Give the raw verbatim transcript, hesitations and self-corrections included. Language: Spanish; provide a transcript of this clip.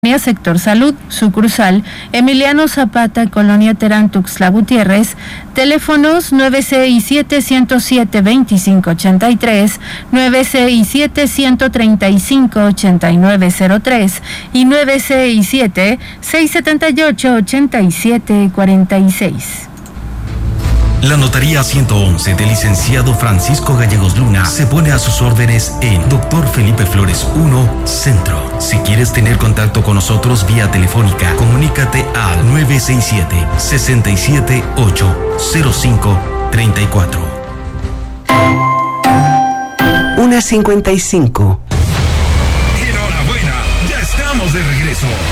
Sector Salud, sucursal Emiliano Zapata, Colonia Terán, Tuxtla Gutiérrez, teléfonos nueve seis siete, uno cero siete, dos cinco ocho tres, nueve seis siete, uno tres cinco, ocho nueve cero tres y nueve seis siete, seis siete ocho, ocho siete cuatro seis. La Notaría ciento once del licenciado Francisco Gallegos Luna se pone a sus órdenes en Doctor Felipe Flores uno, Centro. Si quieres tener contacto con nosotros vía telefónica, comunícate al nueve seis siete, seis siete ocho, cero cinco tres cuatro. Una cincuenta y cinco. Enhorabuena, ya estamos de regreso.